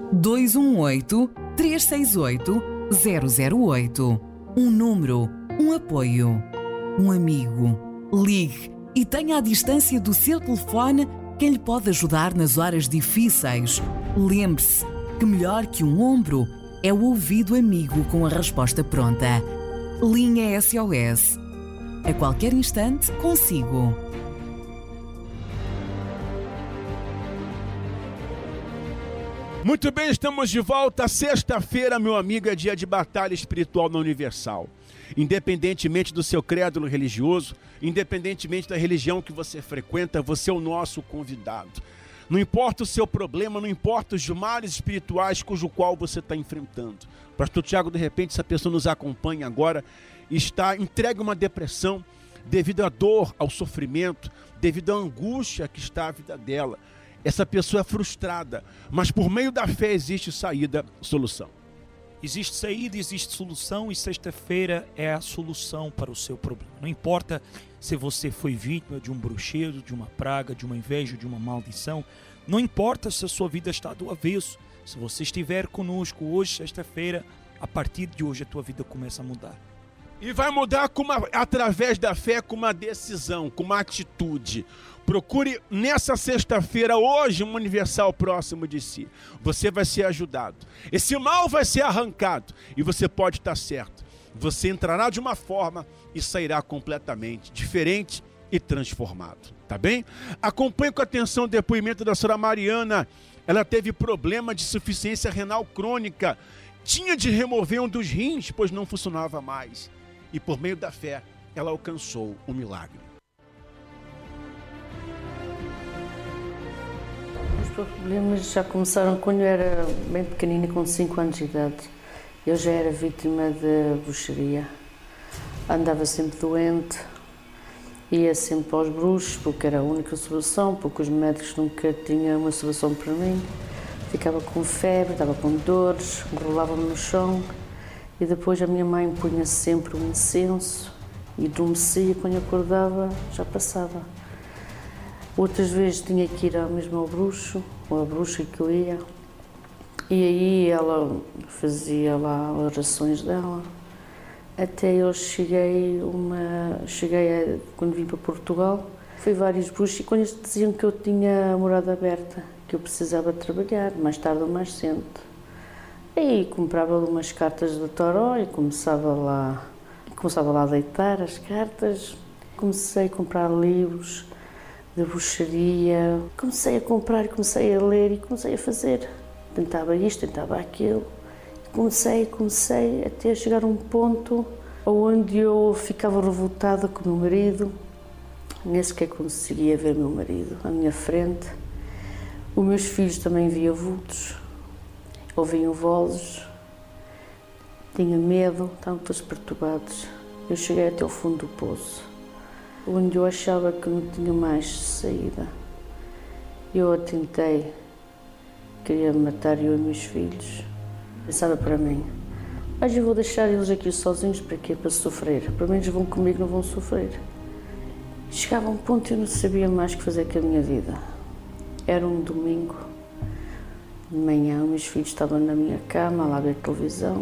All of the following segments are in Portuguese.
218-368-008. Um número, um apoio, um amigo. Ligue e tenha à distância do seu telefone quem lhe pode ajudar nas horas difíceis. Lembre-se que melhor que um ombro é o ouvido amigo com a resposta pronta. Linha SOS. A qualquer instante, consigo. Muito bem, estamos de volta. Sexta-feira, meu amigo, é dia de batalha espiritual na Universal. Independentemente do seu credo religioso, independentemente da religião que você frequenta, você é o nosso convidado. Não importa o seu problema, não importa os males espirituais cujo qual você está enfrentando. Pastor Tiago, de repente, essa pessoa nos acompanha agora, está entregue a uma depressão devido à dor, ao sofrimento, devido à angústia que está a vida dela. Essa pessoa é frustrada, mas por meio da fé existe saída, solução. Existe saída, existe solução, e sexta-feira é a solução para o seu problema. Não importa se você foi vítima de um bruxedo, de uma praga, de uma inveja, de uma maldição. Não importa se a sua vida está do avesso. Se você estiver conosco hoje, sexta-feira, a partir de hoje a tua vida começa a mudar. E vai mudar através da fé, com uma decisão, com uma atitude. Procure nessa sexta-feira, hoje, um Universal próximo de si. Você vai ser ajudado. Esse mal vai ser arrancado. E você pode estar certo. Você entrará de uma forma e sairá completamente diferente e transformado. Tá bem? Acompanhe com atenção o depoimento da senhora Mariana. Ela teve problema de insuficiência renal crônica. Tinha de remover um dos rins, pois não funcionava mais. E por meio da fé, ela alcançou um milagre. Os problemas já começaram quando eu era bem pequenina, com 5 anos de idade. Eu já era vítima de bruxaria. Andava sempre doente, ia sempre aos bruxos, porque era a única solução, porque os médicos nunca tinham uma solução para mim. Ficava com febre, estava com dores, rolava-me no chão. E depois a minha mãe punha sempre um incenso e adormecia, quando eu acordava já passava. Outras vezes tinha que ir mesmo ao bruxo, ou à bruxa que eu ia, e aí ela fazia lá orações dela. Até eu cheguei quando vim para Portugal, fui vários bruxos, e quando eles diziam que eu tinha a morada aberta, que eu precisava trabalhar, mais tarde ou mais cedo. Aí comprava umas cartas de taró e começava lá a deitar as cartas. Comecei a comprar livros de bruxaria. Comecei a comprar e comecei a ler e comecei a fazer. Tentava isto, tentava aquilo. Comecei até chegar a um ponto onde eu ficava revoltada com o meu marido. Nem sequer conseguia ver o meu marido à minha frente. Os meus filhos também viam vultos. Ouviam vozes, tinha medo, estavam todos perturbados. Eu cheguei até ao fundo do poço, onde eu achava que não tinha mais saída. Eu tentei, queria matar eu e meus filhos. Pensava para mim, mas eu vou deixar eles aqui sozinhos para quê? Para sofrer. Pelo menos vão comigo, não vão sofrer. Chegava a um ponto e eu não sabia mais o que fazer com a minha vida. Era um domingo. De manhã, meus filhos estavam na minha cama, lá a ver televisão,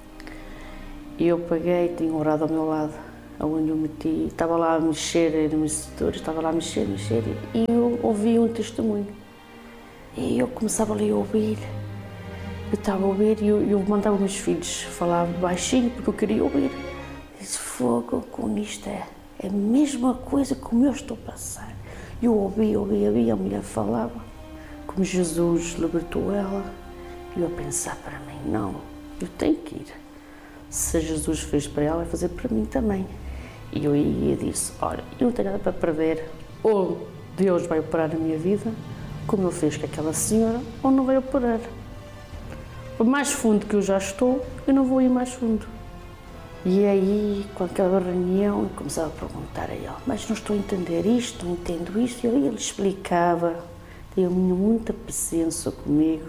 e eu peguei, tinha um orado ao meu lado, onde eu meti, estava lá a mexer no setor, estava lá a mexer, e eu ouvi um testemunho. E eu começava ali a ouvir, eu estava a ouvir, e eu mandava os meus filhos falar baixinho, porque eu queria ouvir. Disse, fogo, com isto é a mesma coisa como eu estou a passar. Eu ouvi, a mulher falava. Como Jesus libertou ela, e eu a pensar para mim, não, eu tenho que ir. Se Jesus fez para ela, vai fazer para mim também. E eu ia e disse, olha, eu não tenho nada para perder, ou Deus vai operar na minha vida, como Ele fez com aquela senhora, ou não vai operar. Por mais fundo que eu já estou, eu não vou ir mais fundo. E aí, com aquela reunião, eu começava a perguntar a ele, mas não estou a entender isto, não entendo isto, e ele explicava. Tinha muita paciência comigo.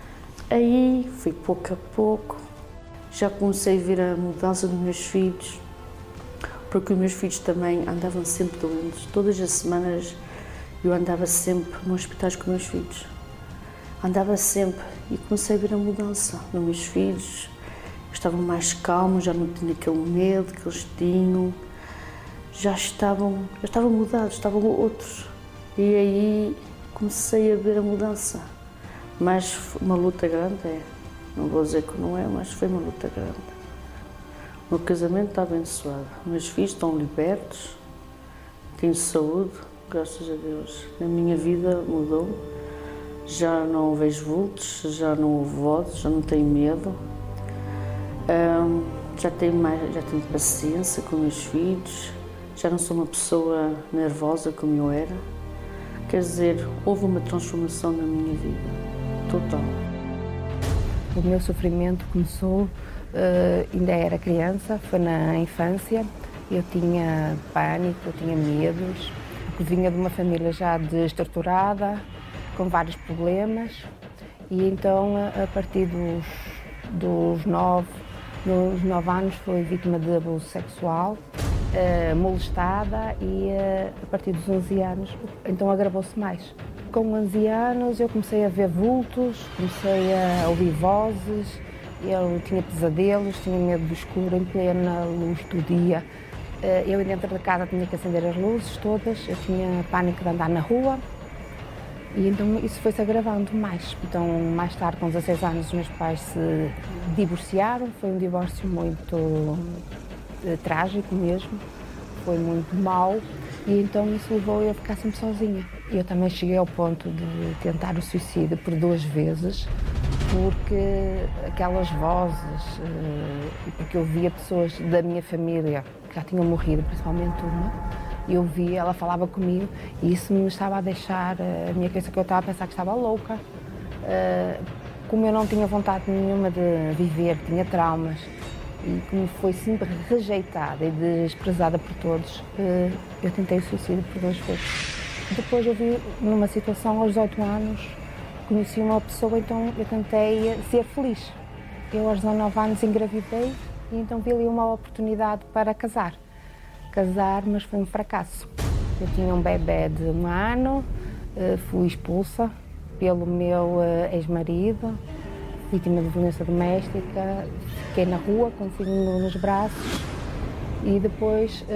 Aí fui pouco a pouco, já comecei a ver a mudança dos meus filhos, porque os meus filhos também andavam sempre doentes. Todas as semanas eu andava sempre nos hospitais com meus filhos. andava sempre e comecei a ver a mudança nos meus filhos. Estavam mais calmos, já não tinha aquele medo que eles tinham, já estavam mudados, estavam outros. E aí comecei a ver a mudança. Mas foi uma luta grande, não vou dizer que não é, mas foi uma luta grande. O meu casamento está abençoado, meus filhos estão libertos, tenho saúde, graças a Deus. A minha vida mudou, já não vejo vultos, já não ouvo vozes, já não tenho medo. Já tenho paciência com meus filhos, já não sou uma pessoa nervosa como eu era. Quer dizer, houve uma transformação na minha vida, total. O meu sofrimento começou, ainda era criança, foi na infância. Eu tinha pânico, eu tinha medos, porque vinha de uma família já desestruturada, com vários problemas. E então, a partir dos 9 anos, fui vítima de abuso sexual, molestada, e a partir dos 11 anos, então agravou-se mais. Com 11 anos eu comecei a ver vultos, comecei a ouvir vozes, eu tinha pesadelos, tinha medo do escuro em plena luz do dia. Eu dentro da casa tinha que acender as luzes todas, eu tinha pânico de andar na rua. E então isso foi-se agravando mais. Então, mais tarde, com 16 anos, os meus pais se divorciaram. Foi um divórcio muito trágico mesmo, foi muito mau. E então isso levou eu a ficar sempre sozinha. Eu também cheguei ao ponto de tentar o suicídio por 2 vezes, porque aquelas vozes, e porque eu via pessoas da minha família que já tinham morrido, principalmente uma, eu via, ela falava comigo e isso me estava a deixar, a minha cabeça, que eu estava a pensar que estava louca. Como eu não tinha vontade nenhuma de viver, tinha traumas, e como foi sempre rejeitada e desprezada por todos, eu tentei o suicídio por 2 vezes. Depois eu vi numa situação, aos 18 anos, conheci uma pessoa, então eu tentei ser feliz. Eu aos 19 anos engravidei e então vi ali uma oportunidade para casar, mas foi um fracasso. Eu tinha um bebê de 1 ano, fui expulsa pelo meu ex-marido, vítima de violência doméstica, fiquei na rua com o filho nos braços e depois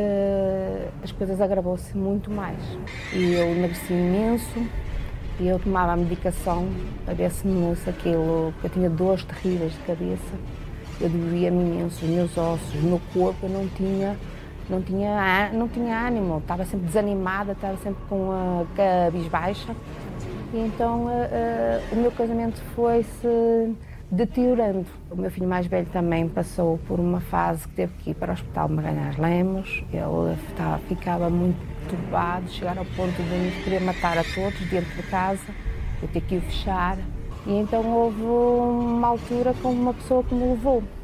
as coisas agravou-se muito mais. E eu emagreci imenso e eu tomava a medicação para ver se aquilo, porque eu tinha dores terríveis de cabeça, eu doía-me imenso, os meus ossos, o meu corpo, eu não tinha ânimo, estava sempre desanimada, estava sempre com a cabisbaixa. E então o meu casamento foi-se deteriorando. O meu filho mais velho também passou por uma fase que teve que ir para o Hospital de Magalhães Lemos. Ele ficava muito turbado, chegar ao ponto de nos querer matar a todos dentro de casa, eu ter que o fechar. E então houve uma altura com uma pessoa que me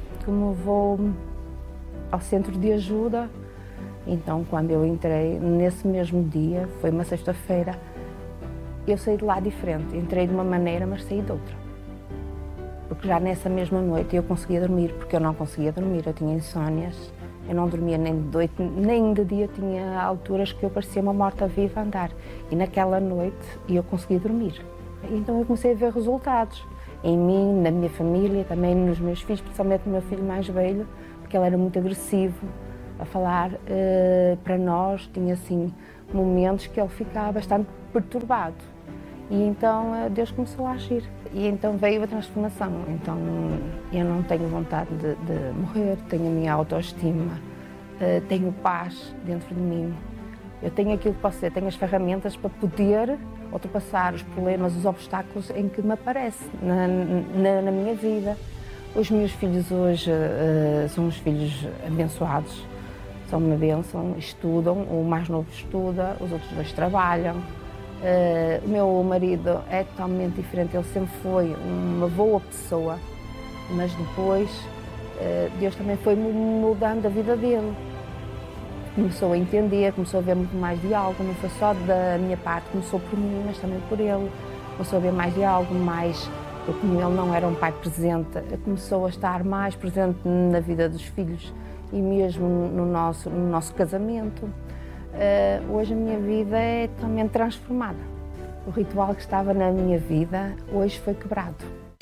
levou ao centro de ajuda. Então, quando eu entrei, nesse mesmo dia, foi uma sexta-feira, eu saí de lá diferente. Entrei de uma maneira, mas saí de outra. Porque já nessa mesma noite eu conseguia dormir, porque eu não conseguia dormir, eu tinha insónias. Eu não dormia nem de noite, nem de dia, tinha alturas que eu parecia uma morta-viva a andar. E naquela noite eu consegui dormir. Então eu comecei a ver resultados em mim, na minha família, também nos meus filhos, principalmente no meu filho mais velho, porque ele era muito agressivo a falar para nós, tinha assim momentos que ele ficava bastante perturbado. E então Deus começou a agir. E então veio a transformação. Então eu não tenho vontade de morrer, tenho a minha autoestima, tenho paz dentro de mim. Eu tenho aquilo que posso ser, tenho as ferramentas para poder ultrapassar os problemas, os obstáculos em que me aparecem na minha vida. Os meus filhos hoje são uns filhos abençoados, são uma bênção, estudam, o mais novo estuda, os outros 2 trabalham. O meu marido é totalmente diferente, ele sempre foi uma boa pessoa, mas depois Deus também foi mudando a vida dele. Começou a entender, começou a ver muito mais diálogo, não foi só da minha parte, começou por mim, mas também por ele. Começou a ver mais diálogo, porque como ele não era um pai presente, começou a estar mais presente na vida dos filhos e mesmo no nosso casamento. Hoje a minha vida é totalmente transformada. O ritual que estava na minha vida hoje foi quebrado.